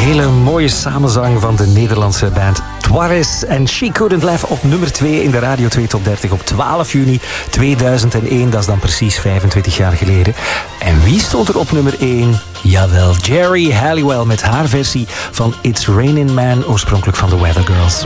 Hele mooie samenzang van de Nederlandse band Twaris en She Couldn't Laugh op nummer 2 in de Radio 2 Top 30 op 12 juni 2001. Dat is dan precies 25 jaar geleden. En wie stond er op nummer 1? Jawel, Jerry Halliwell met haar versie van It's Raining Man, oorspronkelijk van de Weather Girls.